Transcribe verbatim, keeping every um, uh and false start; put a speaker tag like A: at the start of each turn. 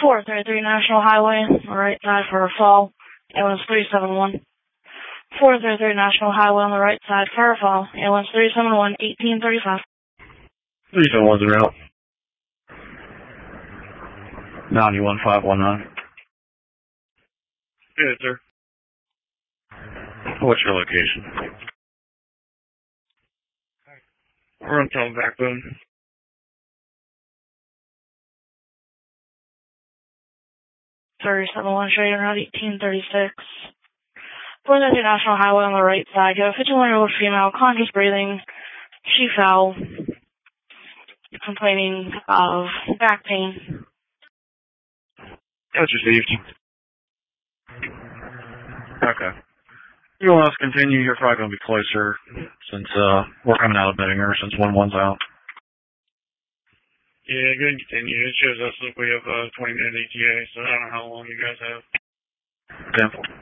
A: four thirty-three National Highway, on the right side for a fall, ambulance three seven one. four thirty-three National Highway on the right side for a fall, ambulance three seven one, eighteen thirty-five.
B: three seven one's en route. ninety-one five one nine.
C: Good, sir.
B: What's your location?
C: We're on top of Backbone.
A: three seven one, straight around eighteen thirty-six. four thirty-three National Highway on the right side. You have a fifty-one-year-old female, conscious breathing. She fell, complaining of back pain.
B: That's received. Okay. You want us to continue? You're probably going to be closer since uh, we're coming out of Bettinger since one one's out.
C: Yeah, go ahead and continue. It shows us that we have a twenty minute E T A, so I don't know how long you guys have.
B: ten four.